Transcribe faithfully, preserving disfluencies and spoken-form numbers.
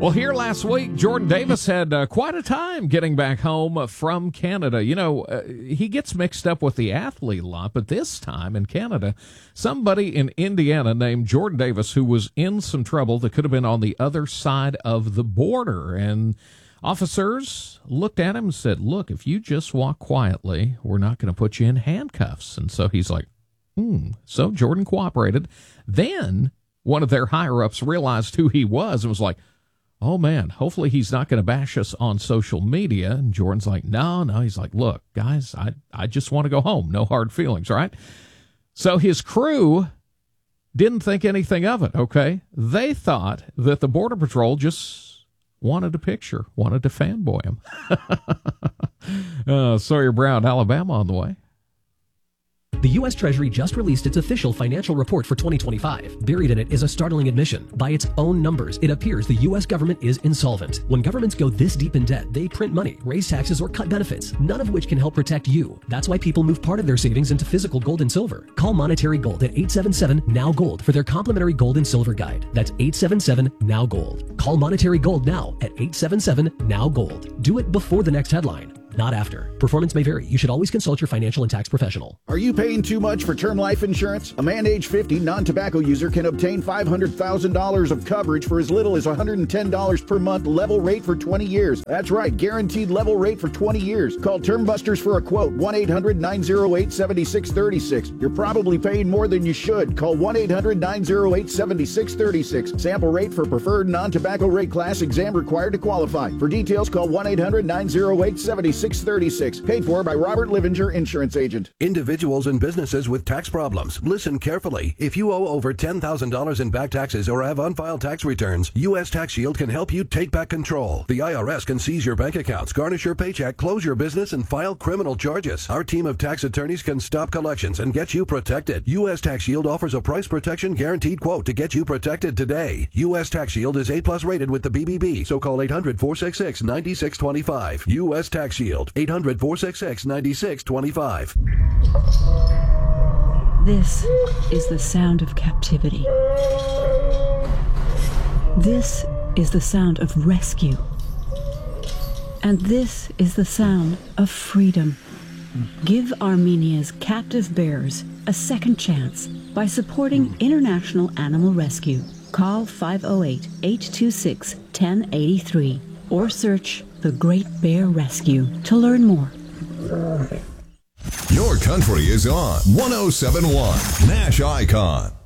Well, here last week, Jordan Davis had uh, quite a time getting back home from Canada. You know, uh, he gets mixed up with the athlete a lot, but this time in Canada, somebody in Indiana named Jordan Davis who was in some trouble that could have been on the other side of the border. And officers looked at him and said, look, if you just walk quietly, we're not going to put you in handcuffs. And so he's like, hmm. So Jordan cooperated. Then one of their higher-ups realized who he was and was like, oh, man, hopefully he's not going to bash us on social media. And Jordan's like, no, no. He's like, look, guys, I, I just want to go home. No hard feelings, right? So his crew didn't think anything of it, okay? They thought that the Border Patrol just wanted a picture, wanted to fanboy him. uh, Sawyer Brown, Alabama on the way. The U S Treasury just released its official financial report for twenty twenty-five. Buried in it is a startling admission. By its own numbers, it appears the U S government is insolvent. When governments go this deep in debt, they print money, raise taxes, or cut benefits, none of which can help protect you. That's why people move part of their savings into physical gold and silver. Call Monetary Gold at eight seven seven, N O W Gold for their complimentary gold and silver guide. That's eight seven seven, N O W Gold. Call Monetary Gold now at eight seven seven, N O W Gold. Do it before the next headline, not after. Performance may vary. You should always consult your financial and tax professional. Are you paying too much for term life insurance? A man age fifty, non-tobacco user can obtain five hundred thousand dollars of coverage for as little as one hundred ten dollars per month, level rate for twenty years. That's right, guaranteed level rate for twenty years. Call Term Busters for a quote, one eight hundred, nine oh eight, seven six three six. You're probably paying more than you should. Call one eight hundred, nine oh eight, seven six three six. Sample rate for preferred non-tobacco rate class, exam required to qualify. For details, call one eight hundred, nine oh eight, seven six three six. Paid for by Robert Livinger, Insurance Agent. Individuals and businesses with tax problems, listen carefully. If you owe over ten thousand dollars in back taxes or have unfiled tax returns, U S Tax Shield can help you take back control. The I R S can seize your bank accounts, garnish your paycheck, close your business, and file criminal charges. Our team of tax attorneys can stop collections and get you protected. U S Tax Shield offers a price protection guaranteed quote to get you protected today. U S Tax Shield is A plus rated with the B B B, so call eight hundred, four six six, nine six two five. U S Tax Shield, eight hundred, four six six, nine six two five. This is the sound of captivity. This is the sound of rescue. And this is the sound of freedom. Give Armenia's captive bears a second chance by supporting International Animal Rescue. Call five oh eight, eight two six, one oh eight three or search The Great Bear Rescue to learn more. Your country is on one oh seven point one Nash Icon.